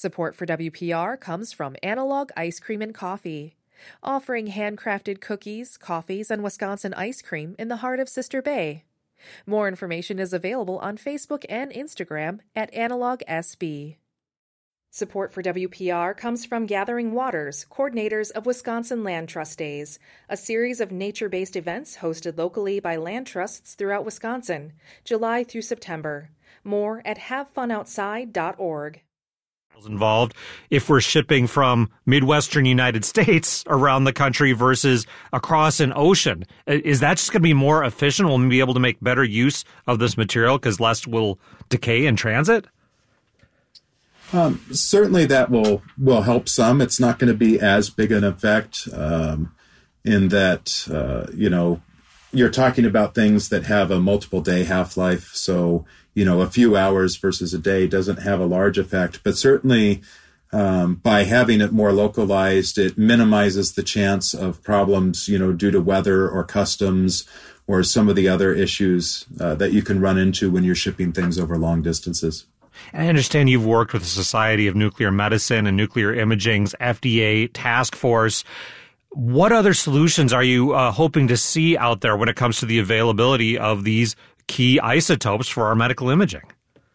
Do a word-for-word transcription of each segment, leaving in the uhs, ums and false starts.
Support for W P R comes from Analog Ice Cream and Coffee, offering handcrafted cookies, coffees, and Wisconsin ice cream in the heart of Sister Bay. More information is available on Facebook and Instagram at Analog S B. Support for W P R comes from Gathering Waters, coordinators of Wisconsin Land Trust Days, a series of nature-based events hosted locally by land trusts throughout Wisconsin, July through September. More at have fun outside dot org. Involved if we're shipping from Midwestern United States around the country versus across an ocean. Is that just going to be more efficient? Will we be able to make better use of this material because less will decay in transit? Um, certainly that will, will help some. It's not going to be as big an effect um, in that, uh, you know, you're talking about things that have a multiple day half-life. So, you know, a few hours versus a day doesn't have a large effect. But certainly um, by having it more localized, it minimizes the chance of problems, you know, due to weather or customs or some of the other issues uh, that you can run into when you're shipping things over long distances. I understand you've worked with the Society of Nuclear Medicine and Nuclear Imaging's F D A task force. What other solutions are you uh, hoping to see out there when it comes to the availability of these key isotopes for our medical imaging?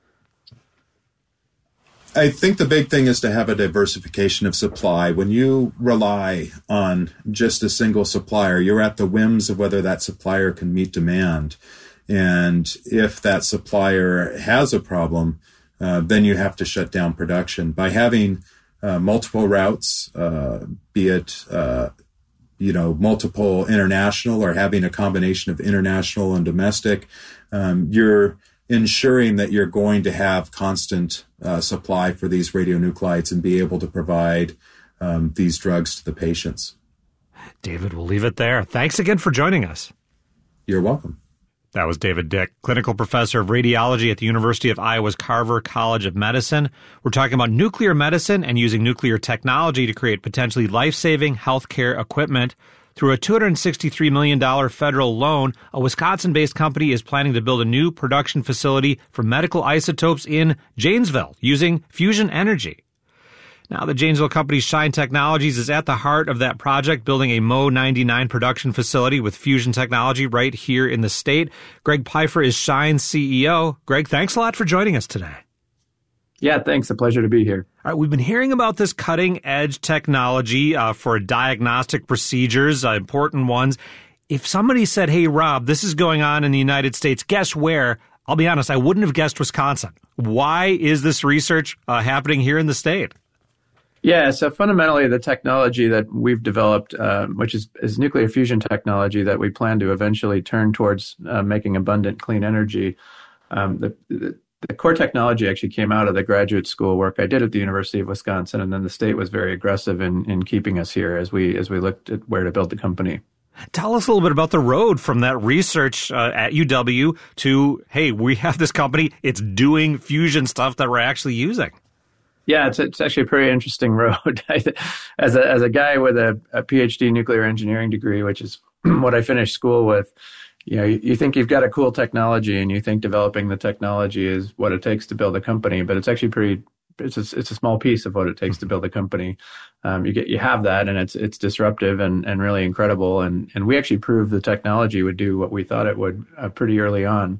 I think the big thing is to have a diversification of supply. When you rely on just a single supplier, you're at the whims of whether that supplier can meet demand. And if that supplier has a problem, uh, then you have to shut down production. By having uh, multiple routes, uh, be it uh, you know, multiple international or having a combination of international and domestic, um, you're ensuring that you're going to have constant uh, supply for these radionuclides and be able to provide um, these drugs to the patients. David, we'll leave it there. Thanks again for joining us. You're welcome. That was David Dick, clinical professor of radiology at the University of Iowa's Carver College of Medicine. We're talking about nuclear medicine and using nuclear technology to create potentially life-saving healthcare equipment. Through a two hundred sixty-three million dollars federal loan, a Wisconsin-based company is planning to build a new production facility for medical isotopes in Janesville using fusion energy. Now, the Janesville company Shine Technologies is at the heart of that project, building a M O ninety-nine production facility with fusion technology right here in the state. Greg Pfeiffer is Shine's C E O. Greg, thanks a lot for joining us today. Yeah, thanks. A pleasure to be here. All right, we've been hearing about this cutting-edge technology uh, for diagnostic procedures, uh, important ones. If somebody said, hey, Rob, this is going on in the United States, guess where? I'll be honest, I wouldn't have guessed Wisconsin. Why is this research uh, happening here in the state? Yeah, so fundamentally, the technology that we've developed, um, which is, is nuclear fusion technology that we plan to eventually turn towards uh, making abundant clean energy, um, the, the The core technology actually came out of the graduate school work I did at the University of Wisconsin, and then the state was very aggressive in, in keeping us here as we as we looked at where to build the company. Tell us a little bit about the road from that research uh, at U W to, hey, we have this company, it's doing fusion stuff that we're actually using. Yeah, it's it's actually a pretty interesting road. as a as a guy with a, a PhD nuclear engineering degree, which is what I finished school with, you know, you, you think you've got a cool technology and you think developing the technology is what it takes to build a company, but it's actually pretty, it's a, it's a small piece of what it takes to build a company. Um, you get, you have that and it's, it's disruptive and, and really incredible. And, and we actually proved the technology would do what we thought it would uh, pretty early on.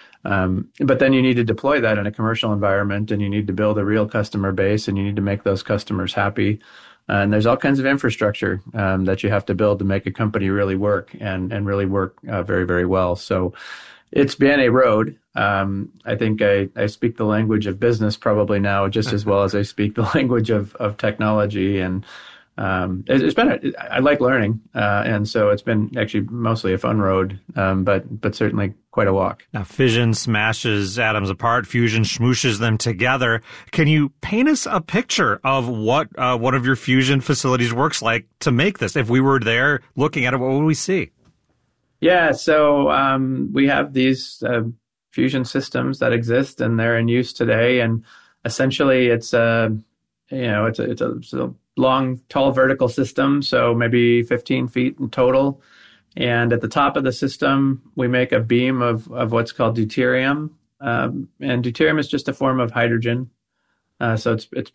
Um, but then you need to deploy that in a commercial environment and you need to build a real customer base and you need to make those customers happy. Uh, and there's all kinds of infrastructure um, that you have to build to make a company really work and, and really work uh, very, very well. So it's been a road. Um, I think I, I speak the language of business probably now just as well as I speak the language of, of technology. And um, it, it's been, a, I like learning. Uh, and so it's been actually mostly a fun road, um, but but certainly quite a walk. Now, fission smashes atoms apart, fusion smooshes them together. Can you paint us a picture of what uh, one of your fusion facilities works like to make this? If we were there looking at it, what would we see? Yeah, so um, we have these uh, fusion systems that exist and they're in use today. And essentially it's a, you know, it's a, it's a, it's a long, tall vertical system. So maybe fifteen feet in total. And at the top of the system, we make a beam of, of what's called deuterium. Um, and deuterium is just a form of hydrogen. Uh, so it's it's